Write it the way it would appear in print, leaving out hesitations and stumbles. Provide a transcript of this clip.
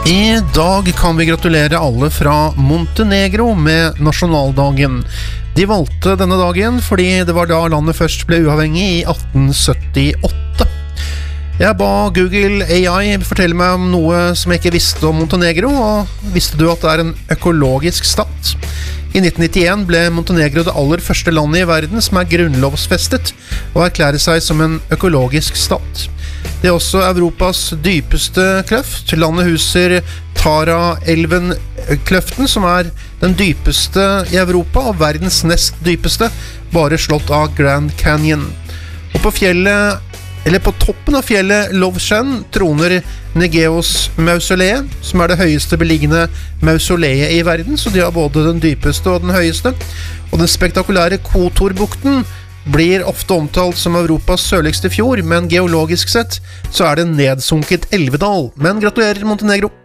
I dag kan vi gratulere alle fra Montenegro med nasjonaldagen. De valgte denne dagen fordi det var da landet først ble uavhengig i 1878. Jeg ba Google AI fortelle meg om noe som jeg ikke visste om Montenegro, og visste du at det er en økologisk stat? I 1991 ble Montenegro det aller første landet i verden som er grunnlovsfestet og erklærer seg som en økologisk stat. Det er også Europas dypeste kløft. Landet huser Tara-elven-kløften, som er den dypeste i Europa og verdens nest dypeste, bare slått av Grand Canyon. Og på toppen av fjellet Lovshen troner Negeos-mausoleet, som er det høyeste beliggende mausoleet i verden, så de har både den dypeste og den høyeste. Og den spektakulære Kotorbukten blir ofte omtalt som Europas sørligste fjord, men geologisk sett så er det en nedsunket elvedal. Men gratulerer Montenegro!